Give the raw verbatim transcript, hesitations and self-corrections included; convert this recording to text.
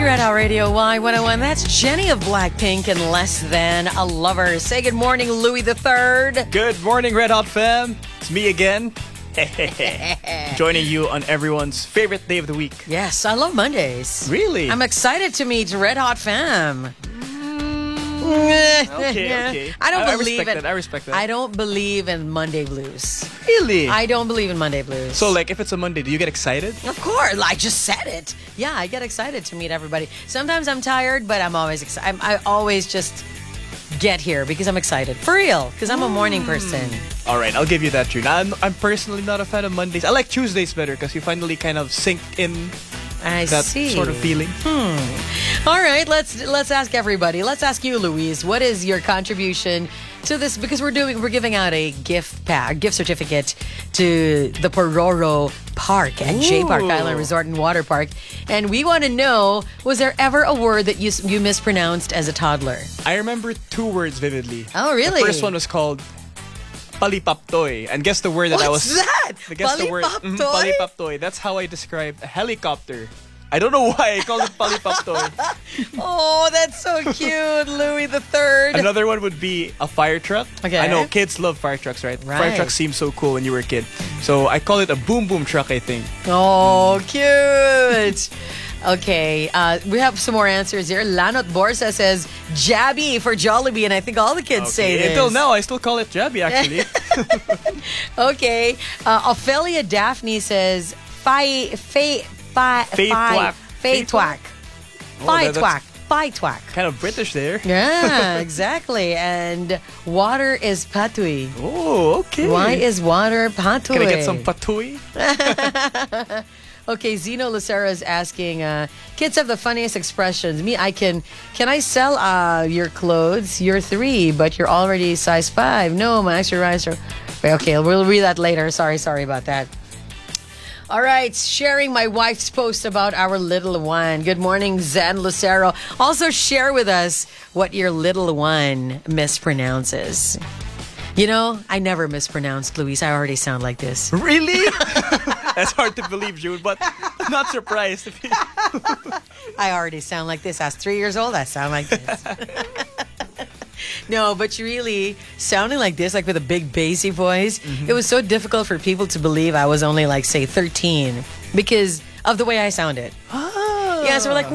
Red Hot Radio Y one oh one. That's Jenny of Blackpink and Less Than a Lover. Say good morning, Louis the Third. Good morning, Red Hot fam. It's me again. Joining you on everyone's favorite day of the week. Yes, I love Mondays. Really? I'm excited to meet Red Hot fam. Okay, okay. I don't I, believe I respect in, that. I respect that. I don't believe in Monday blues. Really? I don't believe in Monday blues. So, like, if it's a Monday, do you get excited? Of course, I just said it. Yeah, I get excited to meet everybody. Sometimes I'm tired, but I'm always excited. I always just get here because I'm excited. For real, because I'm a morning person. All right, I'll give you that, June. I'm, I'm personally not a fan of Mondays. I like Tuesdays better because you finally kind of sink in I that see. sort of feeling. Hmm. All right, let's let's ask everybody. Let's ask you, Louise. What is your contribution to this? Because we're doing we're giving out a gift pack, gift certificate to the Pororo Park at J Park Ooh. Island Resort and Water Park, and we want to know: was there ever a word that you you mispronounced as a toddler? I remember two words vividly. Oh, really? The first one was called palipaptoy. And guess the word that What's I was... that? Guess the word. Palipaptoy? Mhm, palipaptoy. That's how I describe a helicopter. I don't know why I called it palipaptoy. Oh, that's so cute, Louis the Third. Another one would be a fire truck. Okay. I know kids love fire trucks, right? Right. Fire trucks seem so cool when you were a kid. So I call it a boom boom truck, I think. Oh, cute. Okay, uh, we have some more answers here. Lanot Borsa says Jabby for Jollibee, and I think all the kids say this. Until now, I still call it Jabby, actually. Okay, uh, Ophelia Daphne says Fi Fi Fi Fay Fi Twack. Fay Fay Twack Oh, Fi that- that's Twack Fi Twack. kind of British there. Yeah, exactly. And water is patui. Oh, okay. Why is water patui? Can I get some patui? Okay, Zeno Lucero is asking, uh, kids have the funniest expressions. Me, I can, can I sell uh, your clothes? You're three, but you're already size five. No, my extra rise are... Okay, we'll read that later. Sorry, sorry about that. All right, sharing my wife's post about our little one. Good morning, Zen Lucero. Also share with us what your little one mispronounces. You know, I never mispronounced Luis. I already sound like this. Really? That's hard to believe, June, but I'm not surprised. If you... I already sound like this. I was three years old. I sound like this. No, but you really sounding like this, like with a big bassy voice. Mm-hmm. It was so difficult for people to believe I was only like, say, thirteen because of the way I sounded. Ah. Yeah, so we're like,